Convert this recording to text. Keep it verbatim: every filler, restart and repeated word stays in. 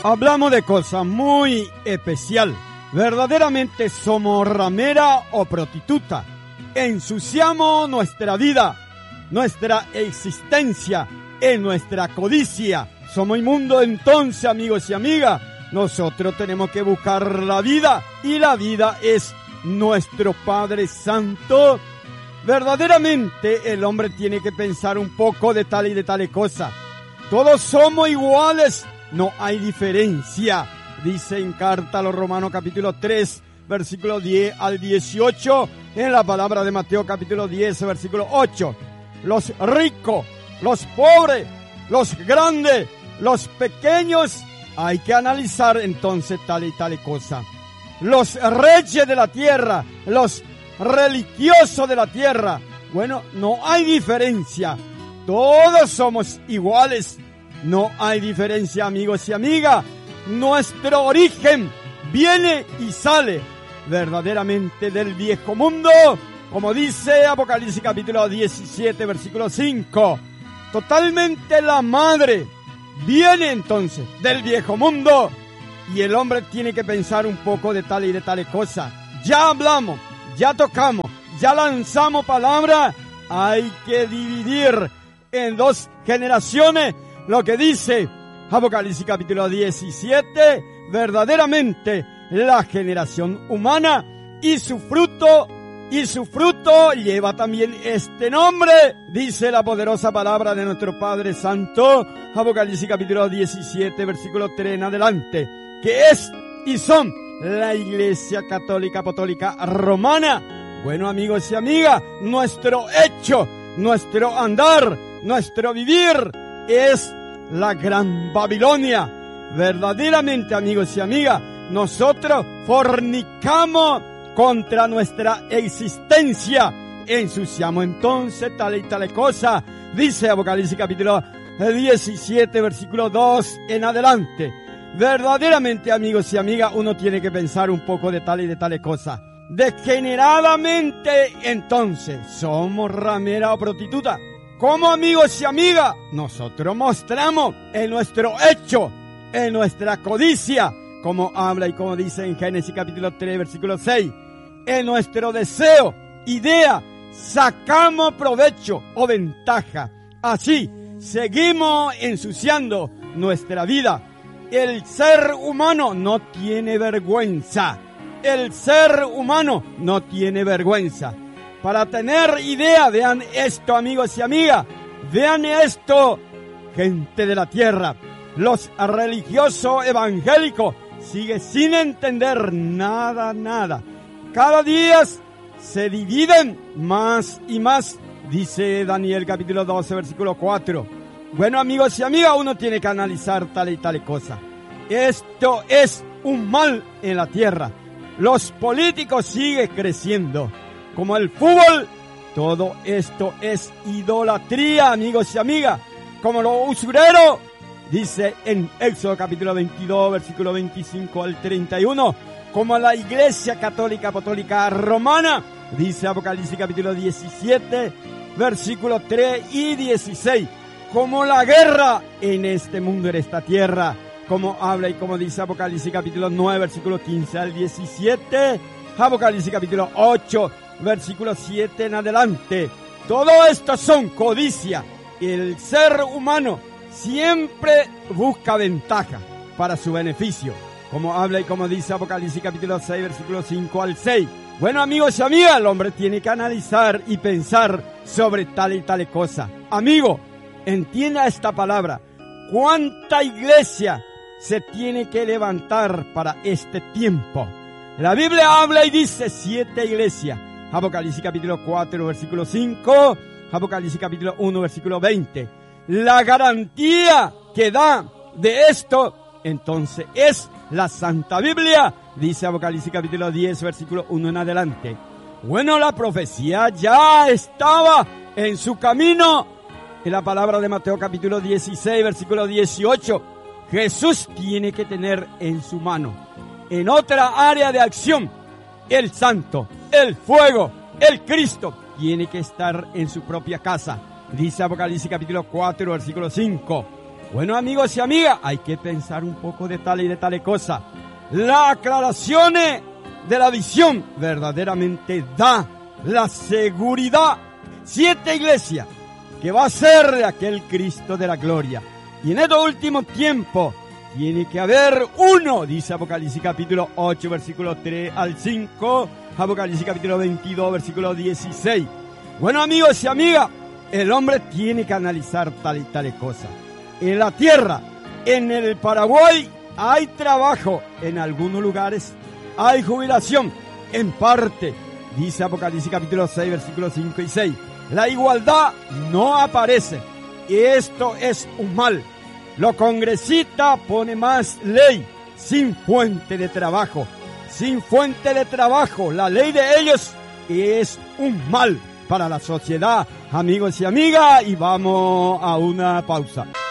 Hablamos de cosas muy especial. Verdaderamente somos ramera o prostituta. Ensuciamos nuestra vida, nuestra existencia en nuestra codicia. Somos inmundos entonces, amigos y amigas. Nosotros tenemos que buscar la vida y la vida es nuestro Padre Santo. Verdaderamente el hombre tiene que pensar un poco de tal y de tal cosa. Todos somos iguales, no hay diferencia. Dice en carta a los Romanos capítulo tres, versículo diez al dieciocho, en la palabra de Mateo capítulo diez, versículo ocho. Los ricos, los pobres, los grandes, los pequeños, hay que analizar entonces tal y tal cosa. Los reyes de la tierra, los religiosos de la tierra, bueno, no hay diferencia. Todos somos iguales. No hay diferencia, amigos y amigas. Nuestro origen viene y sale verdaderamente del viejo mundo, como dice Apocalipsis capítulo diecisiete, versículo cinco. Totalmente la madre viene entonces del viejo mundo y el hombre tiene que pensar un poco de tal y de tal cosa. Ya hablamos, ya tocamos, ya lanzamos palabra. Hay que dividir en dos generaciones lo que dice Apocalipsis capítulo diecisiete, verdaderamente la generación humana y su fruto, y su fruto lleva también este nombre, dice la poderosa palabra de nuestro Padre Santo, Apocalipsis capítulo diecisiete, versículo tres en adelante, que es y son la Iglesia Católica Apostólica Romana. Bueno, amigos y amigas, nuestro hecho, nuestro andar, nuestro vivir es la Gran Babilonia. Verdaderamente, amigos y amigas, nosotros fornicamos contra nuestra existencia. Ensuciamos entonces tal y tal cosa. Dice Apocalipsis capítulo diecisiete, versículo dos en adelante. Verdaderamente, amigos y amigas, uno tiene que pensar un poco de tal y de tal cosa. Degeneradamente, entonces, somos ramera o prostituta. Como amigos y amigas, nosotros mostramos en nuestro hecho, en nuestra codicia, como habla y como dice en Génesis capítulo tres, versículo seis, en nuestro deseo, idea, sacamos provecho o ventaja. Así, seguimos ensuciando nuestra vida. El ser humano no tiene vergüenza. El ser humano no tiene vergüenza. Para tener idea, vean esto, amigos y amigas, vean esto, gente de la tierra. Los religiosos evangélicos siguen sin entender nada, nada. Cada día se dividen más y más, dice Daniel capítulo doce, versículo cuatro. Bueno, amigos y amigas, uno tiene que analizar tal y tal cosa. Esto es un mal en la tierra. Los políticos siguen creciendo. Como el fútbol, todo esto es idolatría, amigos y amigas. Como los usureros, dice en Éxodo capítulo veintidós, versículo veinticinco al treinta y uno. Como la Iglesia Católica Apostólica Romana, dice Apocalipsis capítulo diecisiete, versículo tres y dieciséis. Como la guerra en este mundo, en esta tierra. Como habla y como dice Apocalipsis capítulo nueve, versículo quince al diecisiete. Apocalipsis capítulo ocho, versículo siete en adelante. Todo esto son codicia. El ser humano siempre busca ventaja para su beneficio. Como habla y como dice Apocalipsis capítulo seis, versículo cinco al seis. Bueno, amigos y amigas, el hombre tiene que analizar y pensar sobre tal y tal cosa. Amigo, entienda esta palabra. ¿Cuánta iglesia se tiene que levantar para este tiempo? La Biblia habla y dice siete iglesias. Apocalipsis capítulo cuatro, versículo cinco. Apocalipsis capítulo uno, versículo veinte. La garantía que da de esto, entonces, es la Santa Biblia. Dice Apocalipsis capítulo diez, versículo uno en adelante. Bueno, la profecía ya estaba en su camino. En la palabra de Mateo capítulo dieciséis, versículo dieciocho. Jesús tiene que tener en su mano, en otra área de acción, el santo, el fuego, el Cristo, tiene que estar en su propia casa. Dice Apocalipsis capítulo cuatro, versículo cinco. Bueno, amigos y amigas, hay que pensar un poco de tal y de tal cosa. La aclaración de la visión verdaderamente da la seguridad. Siete iglesias que va a ser de aquel Cristo de la gloria. Y en estos últimos tiempos tiene que haber uno, dice Apocalipsis capítulo ocho, versículo tres al cinco, Apocalipsis capítulo veintidós, versículo dieciséis. Bueno, amigos y amigas, el hombre tiene que analizar tal y tales cosas. En la tierra, en el Paraguay, hay trabajo, en algunos lugares hay jubilación, en parte, dice Apocalipsis capítulo seis, versículos cinco y seis. La igualdad no aparece, y esto es un mal. Los congresistas ponen más ley sin fuente de trabajo. Sin fuente de trabajo, la ley de ellos es un mal para la sociedad, amigos y amigas, y vamos a una pausa.